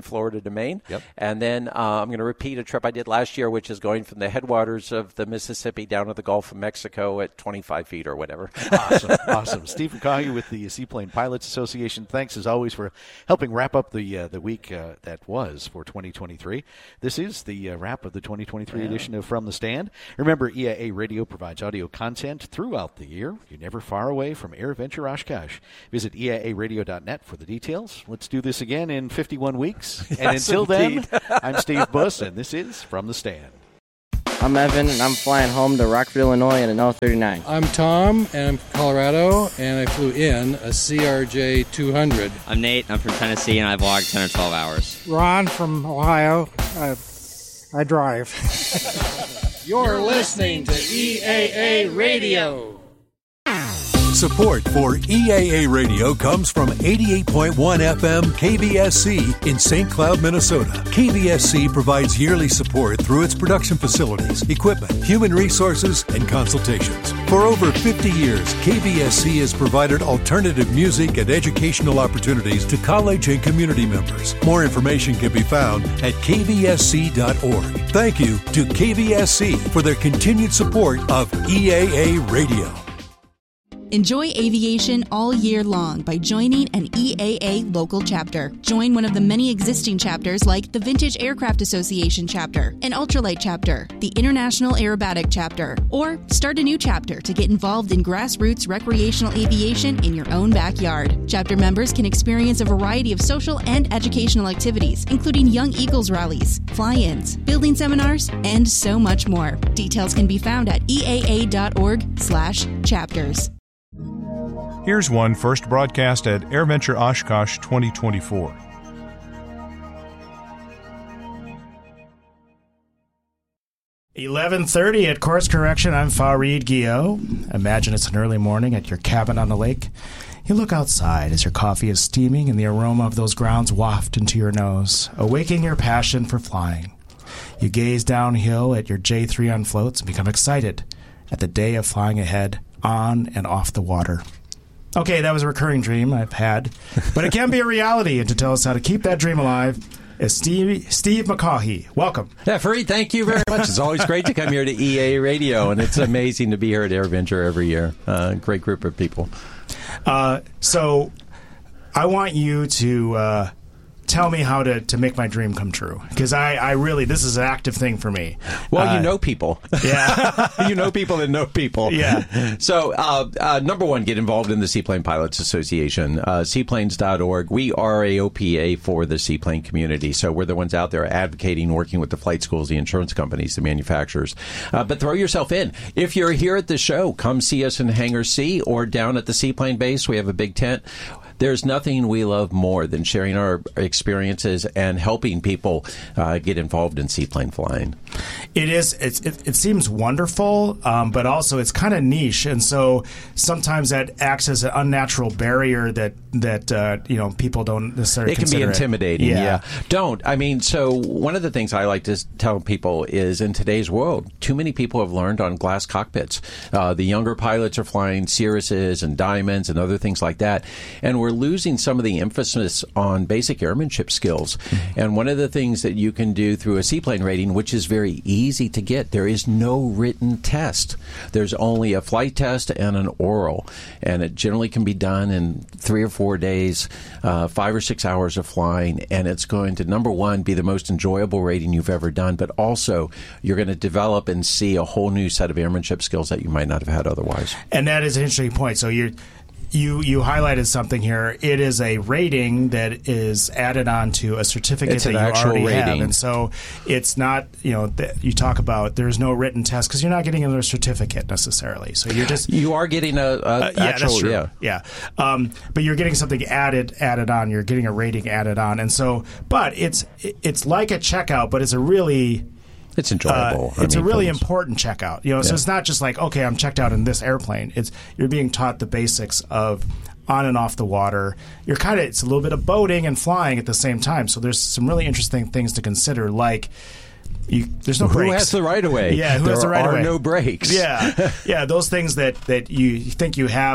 Florida, Maine. Yep. And then uh, I'm going to repeat a trip I did last year, which is going from the headwaters of the Mississippi down to the Gulf of Mexico at twenty-five feet or whatever. Awesome. Awesome. Steve McCaughey with the Seaplane Pilots Association. Thanks, as always, for helping wrap up the uh, the week uh, that was for twenty twenty-three. This is the uh, wrap of the twenty twenty-three yeah. edition of From the Stand. Remember, E A A Radio provides audio content throughout the year. You're never far away from AirVenture Oshkosh. Visit E A A radio dot net for the details. Let's do this again in fifty-one weeks. And Yes, until indeed. then, I'm Steve Buss, and this is From the Stand. I'm Evan, and I'm flying home to Rockford, Illinois in an L thirty-nine. I'm Tom, and I'm from Colorado, and I flew in a C R J two hundred. I'm Nate. I'm from Tennessee, and I vlogged ten or twelve hours. Ron from Ohio. I, I drive. You're listening to E A A Radio. Support for E A A Radio comes from eighty-eight point one F M K B S C in Saint Cloud, Minnesota. K B S C provides yearly support through its production facilities, equipment, human resources, and consultations. For over fifty years, K B S C has provided alternative music and educational opportunities to college and community members. More information can be found at K B S C dot org. Thank you to K B S C for their continued support of E A A Radio. Enjoy aviation all year long by joining an E A A local chapter. Join one of the many existing chapters like the Vintage Aircraft Association chapter, an Ultralight chapter, the International Aerobatic chapter, or start a new chapter to get involved in grassroots recreational aviation in your own backyard. Chapter members can experience a variety of social and educational activities, including Young Eagles rallies, fly-ins, building seminars, and so much more. Details can be found at E A A dot org slash chapters. Here's one first broadcast at AirVenture Oshkosh twenty twenty-four. eleven thirty at Course Correction. I'm Fareed Guillot. Imagine it's an early morning at your cabin on the lake. You look outside as your coffee is steaming and the aroma of those grounds waft into your nose, awaking your passion for flying. You gaze downhill at your J three on floats and become excited at the day of flying ahead on and off the water. Okay, that was a recurring dream I've had, but it can be a reality, and to tell us how to keep that dream alive is Steve, Steve McCaughey. Welcome. Yeah, Fareed, thank you very much. It's always great to come here to E A A Radio, and it's amazing to be here at AirVenture every year. Uh, great group of people. Uh, so I want you to uh, tell me how to, to make my dream come true, because I, I really, this is an active thing for me. Well, uh, you know people. Yeah. You know people that know people. Yeah. So, uh, uh, number one, get involved in the Seaplane Pilots Association, uh, seaplanes dot org. We are a O P A for the seaplane community, so we're the ones out there advocating, working with the flight schools, the insurance companies, the manufacturers. Uh, but throw yourself in. If you're here at the show, come see us in Hangar C or down at the seaplane base. We have a big tent. There's nothing we love more than sharing our experiences and helping people uh, get involved in seaplane flying. It is. It's, it, it seems wonderful, um, but also it's kind of niche, and so sometimes that acts as an unnatural barrier that that uh, you know people don't necessarily. It can consider be intimidating. It. Yeah. yeah, don't. I mean, so one of the things I like to tell people is, in today's world, too many people have learned on glass cockpits. Uh, the younger pilots are flying Cirruses and Diamonds and other things like that, and we're losing some of the emphasis on basic airmanship skills. Mm-hmm. And one of the things that you can do through a seaplane rating, which is very easy to get, there is no written test. There's only a flight test and an oral, and it generally can be done in three or four days, uh, five or six hours of flying, and it's going to, number one, be the most enjoyable rating you've ever done, but also you're going to develop and see a whole new set of airmanship skills that you might not have had otherwise. And that is an interesting point. So you're You you highlighted something here. It is a rating that is added on to a certificate It's that an you actual already rating. have, and so it's not, you know, th- you talk about there's no written test because you're not getting another certificate necessarily. So you're just you are getting a, a uh, yeah, actual that's true. yeah yeah, um, but you're getting something added added on. You're getting a rating added on, and so but it's it's like a checkout, but it's a really It's enjoyable. Uh, it's I mean, a really folks. important checkout. You know, so Yeah. it's not just like, okay, I'm checked out in this airplane. It's you're being taught the basics of on and off the water. You're kind of it's a little bit of boating and flying at the same time. So there's some really interesting things to consider, like you, there's no who brakes. has the right of way? Yeah, who there has the right are of way? no brakes. Yeah, yeah, those things that, that you think you have